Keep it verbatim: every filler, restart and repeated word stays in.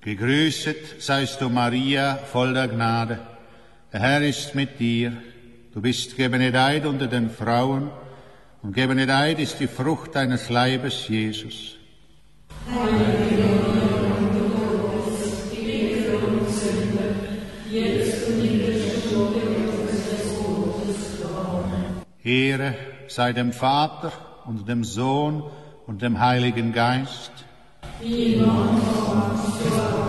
Gegrüßet seist du, Maria, voll der Gnade. Der Herr ist mit dir. Du bist gebenedeit unter den Frauen, und gebenedeit ist die Frucht deines Leibes, Jesus. Heilige Maria, Gottes, bitte für uns Sünder, jetzt und in der Stunde unseres Todes. Amen. Ehre sei dem Vater und dem Sohn und dem Heiligen Geist. Wie im Anfang, so